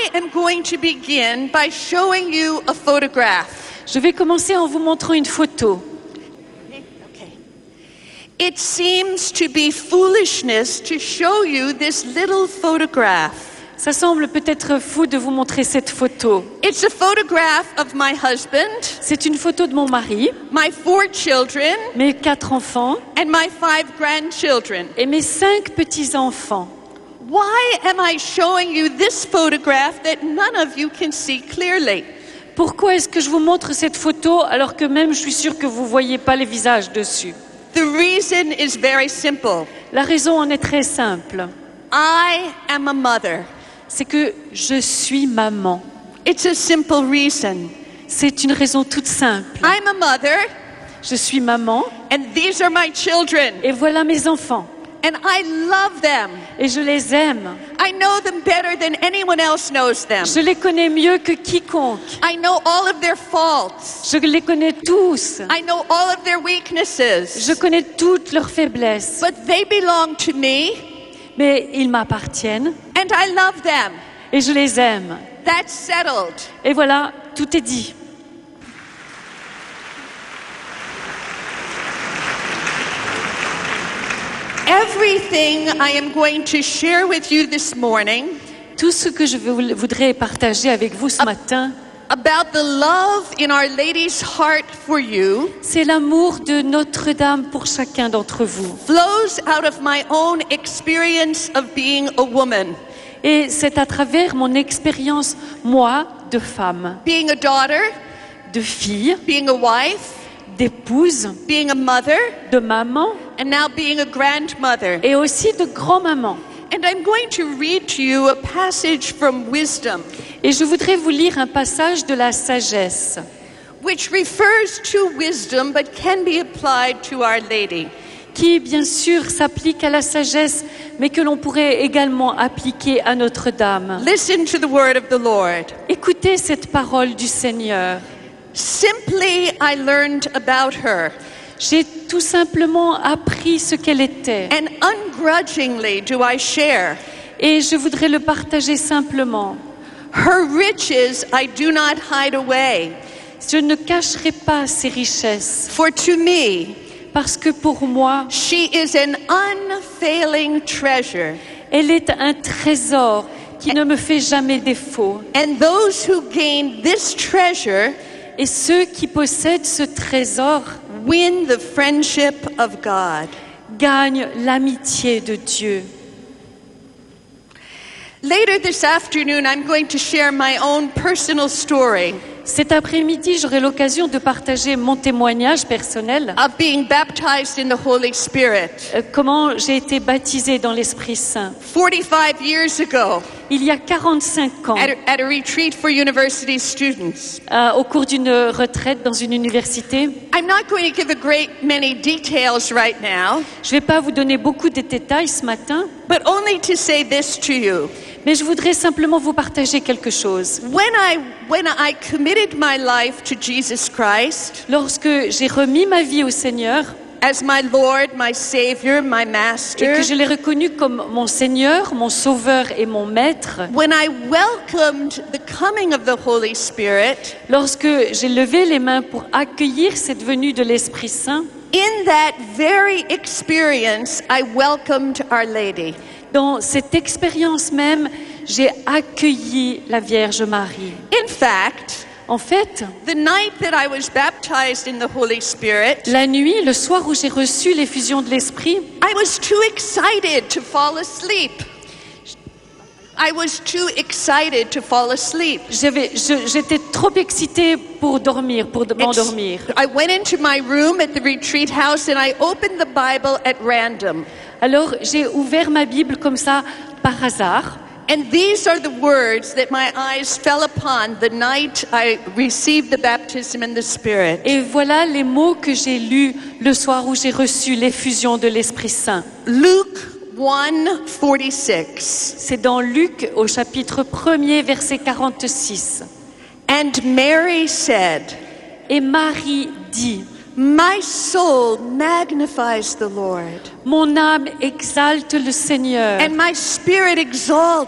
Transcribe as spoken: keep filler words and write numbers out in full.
I am going to begin by showing you a photograph. Je vais commencer en vous montrant une photo. Okay. It seems to be foolishness to show you this little photograph. Ça semble peut-être fou de vous montrer cette photo. It's a photograph of my husband, C'est une photo de mon mari, my four children, mes quatre enfants and my five grandchildren. et mes cinq petits-enfants. Why am I showing you this photograph that none of you can see clearly? Pourquoi est-ce que je vous montre cette photo alors que même je suis sûre que vous ne voyez pas les visages dessus? The reason is very simple. La raison en est très simple. I am a mother. C'est que je suis maman. It's a simple reason. C'est une raison toute simple. I'm a mother, Je suis maman and these are my children, et voilà mes enfants. and I love them. Et je les aime. I know them better than anyone else knows them. Je les connais mieux que quiconque. I know all of their faults. Je les connais tous. I know all of their weaknesses. Je connais toutes leurs faiblesses. But they belong to me, Mais ils m'appartiennent and I love them. et je les aime. That's settled. Et voilà, tout est dit. Everything I am going to share with you this morning Tout ce que je vou- voudrais partager avec vous ce matin, about the love in Our Lady's heart for you c'est l'amour de Notre-Dame pour chacun d'entre vous. flows out of my own experience of being a woman, Et c'est à travers mon expérience, moi, de femme, being a daughter, de fille, being a wife, d'épouse, being a mother, de maman and now being a grandmother. et aussi de grand-maman. And I'm going to read to you a passage from Wisdom, Et je voudrais vous lire un passage de la sagesse, which refers to wisdom but can be applied to Our Lady. qui bien sûr s'applique à la sagesse, mais que l'on pourrait également appliquer à Notre-Dame. Listen to the word of the Lord. Écoutez cette parole du Seigneur. Simply, I learned about her, J'ai tout simplement appris ce qu'elle était. and ungrudgingly do I share. Et je voudrais le partager simplement. Her riches I do not hide away, Je ne cacherai pas ses richesses, for to me parce que pour moi, she is an unfailing treasure, elle est un trésor qui ne me fait jamais défaut. and those who gain this treasure Et ceux qui possèdent ce trésor win the friendship of God. gagnent l'amitié de Dieu. Later this afternoon, I'm going to share my own personal story Cet après-midi, j'aurai l'occasion de partager mon témoignage personnel, of being baptized in the Holy Spirit. euh, comment j'ai été baptisée dans l'Esprit Saint. forty-five years ago, Il y a quarante-cinq ans, at a, at a retreat for university students. euh, au cours d'une retraite dans une université. I'm not going to give a great many details right now, Je ne vais pas vous donner beaucoup de détails ce matin, but only to say this to you. mais je voudrais simplement vous partager quelque chose. When I, when I committed my life to Jesus Christ Lorsque j'ai remis ma vie au Seigneur as my Lord, my Savior, my et Master, que je l'ai reconnu comme mon Seigneur, mon Sauveur et mon Maître, when I welcomed the coming of the Holy Spirit, lorsque j'ai levé les mains pour accueillir cette venue de l'Esprit Saint, in that very experience, I welcomed Our Lady. dans cette expérience même, j'ai accueilli la Vierge Marie. In fact, En fait, the night that I was baptized in the Holy Spirit, la nuit, le soir où j'ai reçu l'effusion de l'Esprit, I was too excited to fall asleep. I was too excited to fall asleep. j'avais- je- j'étais trop excitée pour dormir, pour de- m'endormir. I went into my room at the retreat house and I opened the Bible at random. Alors j'ai ouvert ma Bible comme ça, par hasard. And these are the words that my eyes fell upon the night I received the baptism in the Spirit. Et voilà les mots que j'ai lus le soir où j'ai reçu l'effusion de l'Esprit Saint. Luke one forty-six. C'est dans Luc au chapitre premier, verset quarante-six. And Mary said, Et Marie dit, my soul magnifies the Lord, mon âme exalte le Seigneur and my spirit exalts